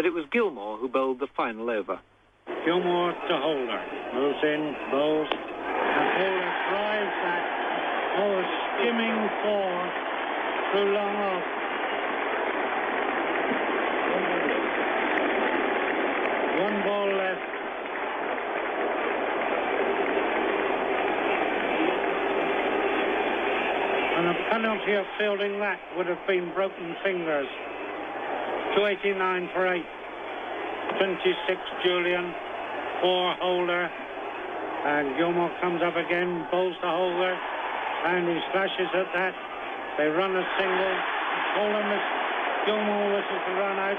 it was Gilmore who bowled the final over. Gilmore to Holder. Moves in, bowls, and Holder drives that. Oh, skimming four through long off. One ball left. And a penalty of fielding that would have been broken fingers. 289 for 8. 26 Julian, 4 Holder. And Gilmore comes up again, bowls to Holder. And he slashes at that. They run a single. Holder misses. Gilmore misses the run out.